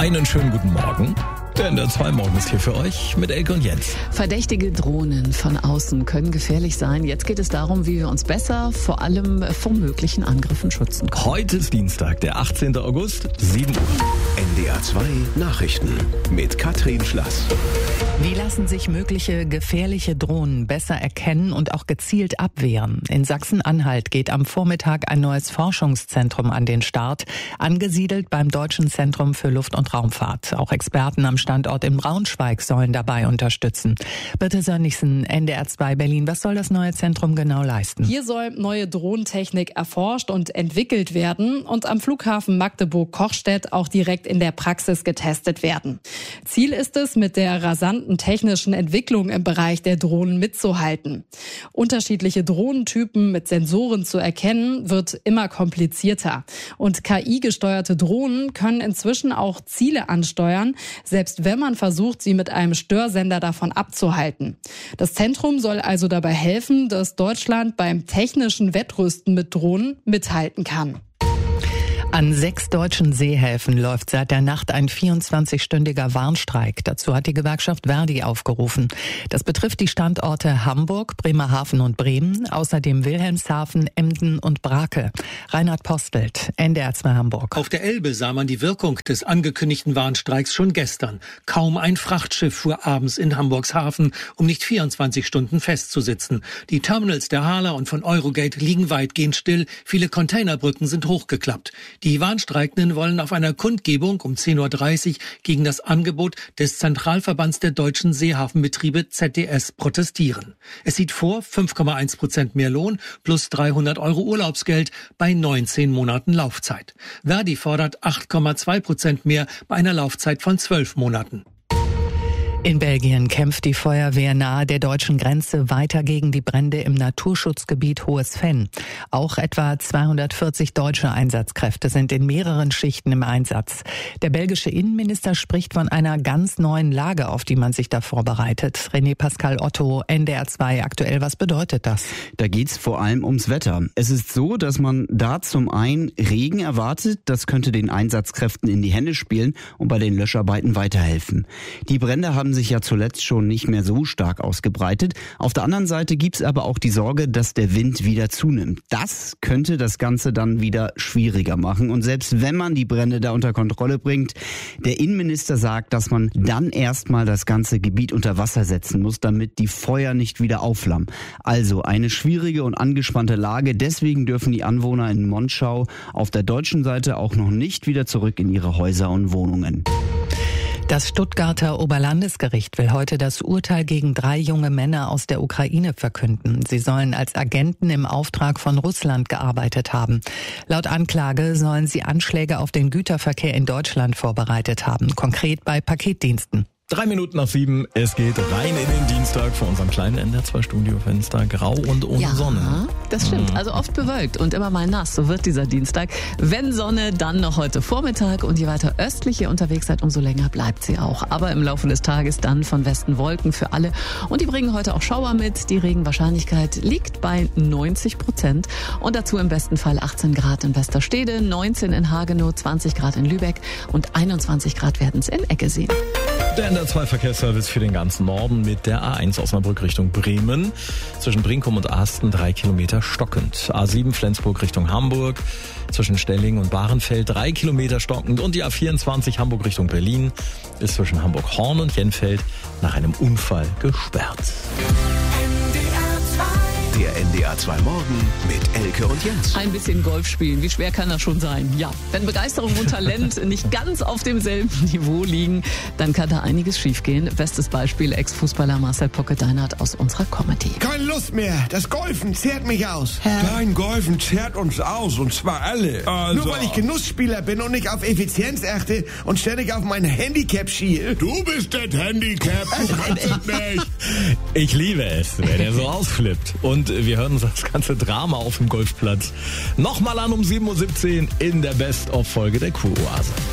Einen schönen guten Morgen. Der NDR 2 Morgen ist hier für euch mit Elke und Jens. Verdächtige Drohnen von außen können gefährlich sein. Jetzt geht es darum, wie wir uns besser vor allem vor möglichen Angriffen schützen können. Heute ist Dienstag, der 18. August, 7 Uhr. NDR 2 Nachrichten mit Katrin Schlass. Wie lassen sich mögliche gefährliche Drohnen besser erkennen und auch gezielt abwehren? In Sachsen-Anhalt geht am Vormittag ein neues Forschungszentrum an den Start, angesiedelt beim Deutschen Zentrum für Luft- und Raumfahrt. Auch Experten am Standort in Braunschweig sollen dabei unterstützen. Birte Sönnigsen, NDR 2 Berlin. Was soll das neue Zentrum genau leisten? Hier soll neue Drohnentechnik erforscht und entwickelt werden und am Flughafen Magdeburg-Kochstedt auch direkt in der Praxis getestet werden. Ziel ist es, mit der rasanten technischen Entwicklung im Bereich der Drohnen mitzuhalten. Unterschiedliche Drohnentypen mit Sensoren zu erkennen, wird immer komplizierter. Und KI-gesteuerte Drohnen können inzwischen auch Ziele ansteuern, selbst wenn man versucht, sie mit einem Störsender davon abzuhalten. Das Zentrum soll also dabei helfen, dass Deutschland beim technischen Wettrüsten mit Drohnen mithalten kann. An 6 deutschen Seehäfen läuft seit der Nacht ein 24-stündiger Warnstreik. Dazu hat die Gewerkschaft Verdi aufgerufen. Das betrifft die Standorte Hamburg, Bremerhaven und Bremen, außerdem Wilhelmshaven, Emden und Brake. Reinhard Postelt, NDR 2 Hamburg. Auf der Elbe sah man die Wirkung des angekündigten Warnstreiks schon gestern. Kaum ein Frachtschiff fuhr abends in Hamburgs Hafen, um nicht 24 Stunden festzusitzen. Die Terminals der Hala und von Eurogate liegen weitgehend still. Viele Containerbrücken sind hochgeklappt. Die Warnstreikenden wollen auf einer Kundgebung um 10.30 Uhr gegen das Angebot des Zentralverbands der deutschen Seehafenbetriebe ZDS protestieren. Es sieht vor 5,1% mehr Lohn plus 300 € Urlaubsgeld bei 19 Monaten Laufzeit. Verdi fordert 8,2% mehr bei einer Laufzeit von 12 Monaten. In Belgien kämpft die Feuerwehr nahe der deutschen Grenze weiter gegen die Brände im Naturschutzgebiet Hohes Venn. Auch etwa 240 deutsche Einsatzkräfte sind in mehreren Schichten im Einsatz. Der belgische Innenminister spricht von einer ganz neuen Lage, auf die man sich da vorbereitet. René Pascal Otto, NDR 2 aktuell. Was bedeutet das? Da geht's vor allem ums Wetter. Es ist so, dass man da zum einen Regen erwartet. Das könnte den Einsatzkräften in die Hände spielen und bei den Löscharbeiten weiterhelfen. Die Brände haben sich ja zuletzt schon nicht mehr so stark ausgebreitet. Auf der anderen Seite gibt's aber auch die Sorge, dass der Wind wieder zunimmt. Das könnte das Ganze dann wieder schwieriger machen. Und selbst wenn man die Brände da unter Kontrolle bringt, der Innenminister sagt, dass man dann erstmal das ganze Gebiet unter Wasser setzen muss, damit die Feuer nicht wieder aufflammen. Also eine schwierige und angespannte Lage. Deswegen dürfen die Anwohner in Monschau auf der deutschen Seite auch noch nicht wieder zurück in ihre Häuser und Wohnungen. Das Stuttgarter Oberlandesgericht will heute das Urteil gegen 3 junge Männer aus der Ukraine verkünden. Sie sollen als Agenten im Auftrag von Russland gearbeitet haben. Laut Anklage sollen sie Anschläge auf den Güterverkehr in Deutschland vorbereitet haben, konkret bei Paketdiensten. 3 Minuten nach 7, es geht rein in den Dienstag vor unserem kleinen NDR 2 Studiofenster, grau und ohne Sonne. Ja, das stimmt. Also oft bewölkt und immer mal nass, so wird dieser Dienstag. Wenn Sonne, dann noch heute Vormittag und je weiter östlich ihr unterwegs seid, umso länger bleibt sie auch. Aber im Laufe des Tages dann von Westen Wolken für alle und die bringen heute auch Schauer mit. Die Regenwahrscheinlichkeit liegt bei 90% und dazu im besten Fall 18 Grad in Westerstede, 19 in Hagenow, 20 Grad in Lübeck und 21 Grad werden es in Eggeseen. Der NDR 2 Verkehrsservice für den ganzen Norden mit der A1 Osnabrück Richtung Bremen. Zwischen Brinkum und Asten 3 Kilometer stockend. A7 Flensburg Richtung Hamburg. Zwischen Stelling und Bahrenfeld 3 Kilometer stockend. Und die A24 Hamburg Richtung Berlin ist zwischen Hamburg-Horn und Jenfeld nach einem Unfall gesperrt. Der NDR 2 Morgen mit Elke und Jens. Ein bisschen Golf spielen, wie schwer kann das schon sein? Ja, wenn Begeisterung und Talent nicht ganz auf demselben Niveau liegen, dann kann da einiges schiefgehen. Bestes Beispiel Ex-Fußballer Marcel Pocke-Deinert aus unserer Comedy. Keine Lust mehr, das Golfen zehrt mich aus. Dein Golfen zehrt uns aus, und zwar alle. Also. Nur weil ich Genussspieler bin und nicht auf Effizienz achte und ständig auf mein Handicap schiele. Du bist das Handicap, du kannst es nicht. Ich liebe es, wenn er so ausflippt. Und wir hören uns das ganze Drama auf dem Golfplatz nochmal an um 7.17 Uhr in der Best-of-Folge der Kuroase.